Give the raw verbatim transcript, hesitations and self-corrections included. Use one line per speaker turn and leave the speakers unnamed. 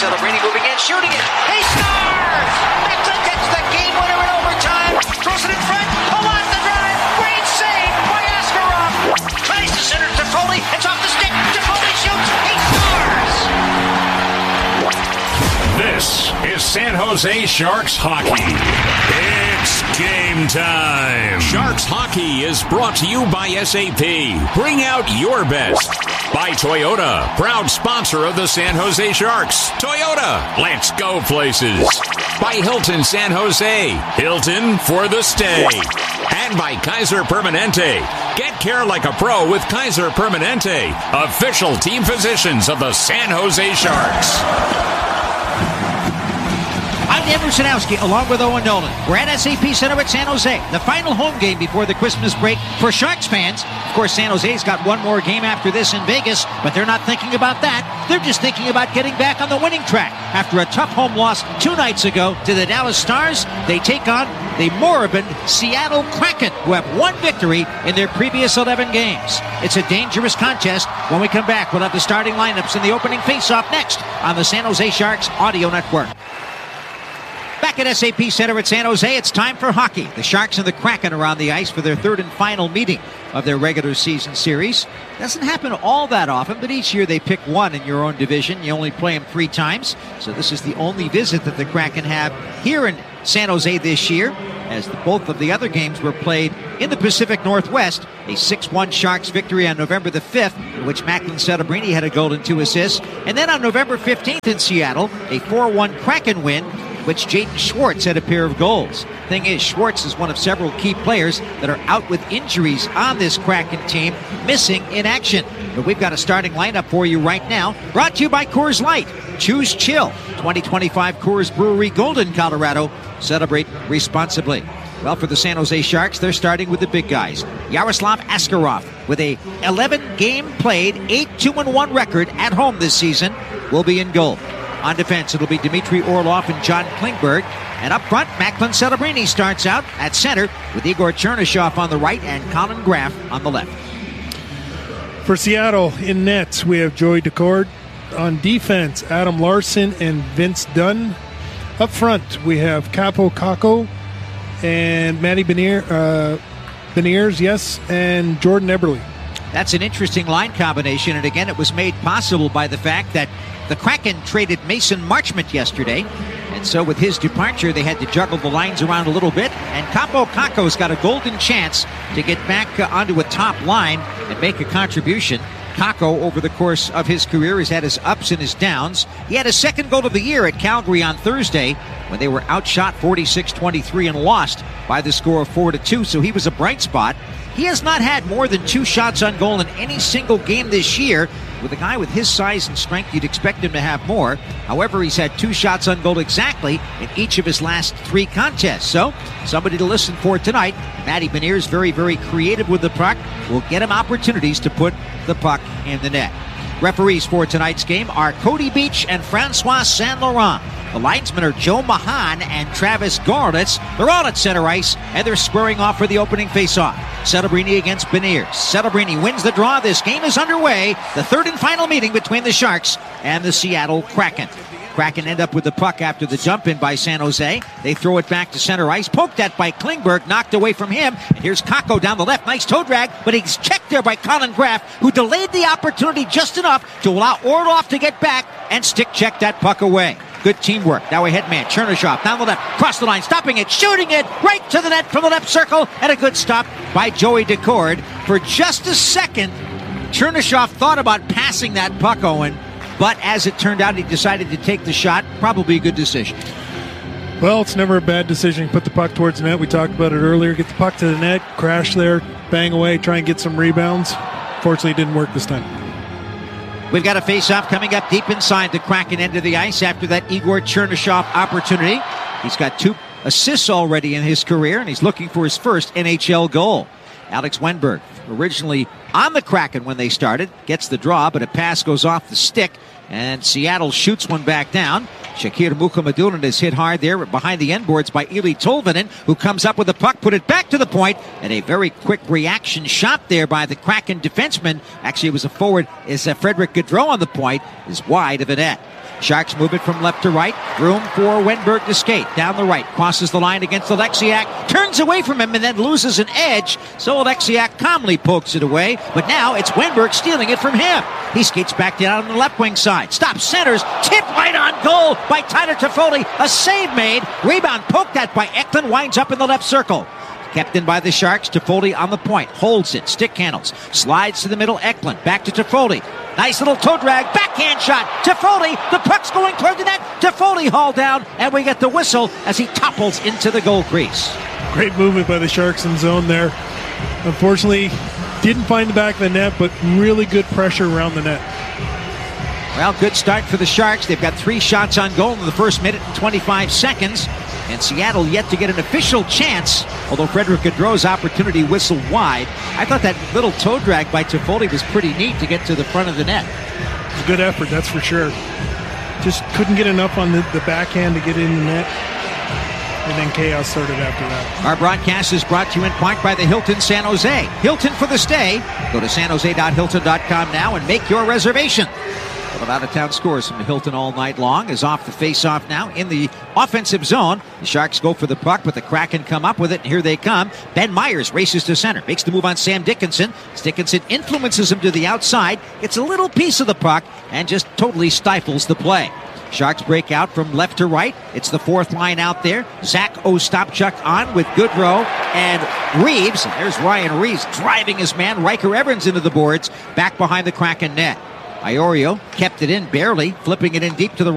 Celebrini moving in, shooting it. He scores! Metsä gets the game winner in overtime. Throws it in front. Pull off the drive. Great save by Askarov. Tries to center to Foley. It's off the stick. Foley shoots. He scores!
This is San Jose Sharks hockey. It's game time. Sharks hockey is brought to you by S A P. Bring out your best. By Toyota, proud sponsor of the San Jose Sharks. Toyota, let's go places. By Hilton San Jose, Hilton for the stay. And by Kaiser Permanente. Get care like a pro with Kaiser Permanente, official team physicians of the San Jose Sharks.
I'm Dan Rusanowski, along with Owen Nolan. We're at S A P Center at San Jose, the final home game before the Christmas break for Sharks fans. Of course, San Jose's got one more game after this in Vegas, but they're not thinking about that. They're just thinking about getting back on the winning track. After a tough home loss two nights ago to the Dallas Stars, they take on the moribund Seattle Kraken, who have one victory in their previous eleven games. It's a dangerous contest. When we come back, we'll have the starting lineups in the opening face-off next on the San Jose Sharks Audio Network. Back at S A P Center at San Jose, it's time for hockey. The Sharks and the Kraken are on the ice for their third and final meeting of their regular season series. Doesn't happen all that often, but each year they pick one in your own division. You only play them three times, so this is the only visit that the Kraken have here in San Jose this year, as the, both of the other games were played in the Pacific Northwest. A six one Sharks victory on November the fifth, in which Macklin Celebrini had a goal and two assists. And then on November fifteenth in Seattle, a four one Kraken win, which Jaden Schwartz had a pair of goals. Thing is, Schwartz is one of several key players that are out with injuries on this Kraken team, missing in action. But we've got a starting lineup for you right now, brought to you by Coors Light. Choose chill. twenty twenty-five Coors Brewery, Golden, Colorado. Celebrate responsibly. Well, for the San Jose Sharks, they're starting with the big guys. Yaroslav Askarov, with a eleven game played, eight two one record at home this season, will be in goal. On defense, it'll be Dmitry Orlov and John Klingberg. And up front, Macklin Celebrini starts out at center with Igor Chernyshov on the right and Colin Graf on the left.
For Seattle, in nets, we have Joey Decord. On defense, Adam Larson and Vince Dunn. Up front, we have Capo Kakko and Matty Benier, uh, Beniers, yes, and Jordan Eberle.
That's an interesting line combination, and again, it was made possible by the fact that the Kraken traded Mason Marchment yesterday, and so with his departure, they had to juggle the lines around a little bit, and Capo Kakko's got a golden chance to get back uh, onto a top line and make a contribution. Kakko, over the course of his career, has had his ups and his downs. He had his second goal of the year at Calgary on Thursday when they were outshot forty-six twenty-three and lost by the score of four to two, so he was a bright spot. He has not had more than two shots on goal in any single game this year. With a guy with his size and strength, you'd expect him to have more. However, he's had two shots on goal exactly in each of his last three contests. So, somebody to listen for tonight. Matty Beniers, very, very creative with the puck, will get him opportunities to put the puck in the net. Referees for tonight's game are Cody Beach and Francois Saint Laurent. The linesmen are Joe Mahan and Travis Gorlitz. They're all at center ice, and they're squaring off for the opening faceoff. Celebrini against Beniers. Celebrini wins the draw. This game is underway. The third and final meeting between the Sharks and the Seattle Kraken. Kraken end up with the puck after the jump in by San Jose. They throw it back to center ice. Poked at by Klingberg, knocked away from him. And here's Kakko down the left. Nice toe drag, but he's checked there by Colin Graf, who delayed the opportunity just enough to allow Orlov to get back and stick check that puck away. Good teamwork. Now a headman, Chernyshov, down the left, cross the line, stopping it, shooting it right to the net from the left circle, and a good stop by Joey Decord. For just a second, Chernyshov thought about passing that puck, Owen, but as it turned out, he decided to take the shot. Probably a good decision.
Well, it's never a bad decision. Put the puck towards the net. We talked about it earlier. Get the puck to the net, crash there, bang away, try and get some rebounds. Fortunately, it didn't work this time.
We've got a face-off coming up deep inside the Kraken end of the ice after that Igor Chernyshov opportunity. He's got two assists already in his career, and he's looking for his first N H L goal. Alex Wenberg, originally on the Kraken when they started, gets the draw, but a pass goes off the stick, and Seattle shoots one back down. Shakir Mukhamadullin is hit hard there behind the end boards by Eli Tolvanen, who comes up with the puck, put it back to the point, and a very quick reaction shot there by the Kraken defenseman. Actually, it was a forward, is uh, Frederick Gaudreau on the point, is wide of the net. Sharks move it from left to right. Room for Wenberg to skate. Down the right. Crosses the line against Alexiak. Turns away from him and then loses an edge. So Alexiak calmly pokes it away. But now it's Wenberg stealing it from him. He skates back down on the left wing side. Stops, centers. Tip right on goal by Tyler Toffoli. A save made. Rebound poked at by Eklund. Winds up in the left circle. Kept in by the Sharks. Toffoli on the point. Holds it. Stick handles. Slides to the middle. Eklund. Back to Toffoli. Nice little toe drag. Backhand shot. Toffoli. The puck's going toward the net. Toffoli hauled down. And we get the whistle as he topples into the goal crease.
Great movement by the Sharks in zone there. Unfortunately, didn't find the back of the net, but really good pressure around the net.
Well, good start for the Sharks. They've got three shots on goal in the first minute and twenty-five seconds. And Seattle yet to get an official chance, although Frederick Gaudreau's opportunity whistled wide. I thought that little toe drag by Toffoli was pretty neat to get to the front of the net.
It was a good effort, that's for sure. Just couldn't get enough on the, the backhand to get in the net. And then chaos started after that.
Our broadcast is brought to you in part by the Hilton San Jose. Hilton for the stay. Go to san jose dot hilton dot com now and make your reservation. But out-of-town scores from the Hilton all night long is off the face-off now in the offensive zone. The Sharks go for the puck, but the Kraken come up with it, and here they come. Ben Myers races to center, makes the move on Sam Dickinson. Dickinson influences him to the outside, gets a little piece of the puck, and just totally stifles the play. Sharks break out from left to right. It's the fourth line out there. Zach Ostapchuk on with Gaudreau and Reeves. And there's Ryan Reeves driving his man, Riker Evans, into the boards, back behind the Kraken net. Iorio kept it in barely, flipping it in deep to the